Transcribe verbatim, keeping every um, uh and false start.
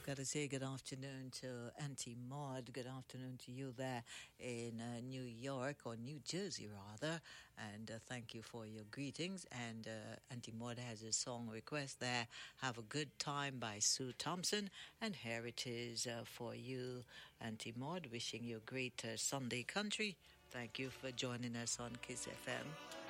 Got to say good afternoon to Auntie Maud. Good afternoon to you there in uh, New York, or New Jersey rather. And uh, thank you for your greetings. And uh, Auntie Maud has a song request there, Have a Good Time by Sue Thompson. And here it is uh, for you, Auntie Maud, wishing you a great uh, Sunday country. Thank you for joining us on Kiss F M.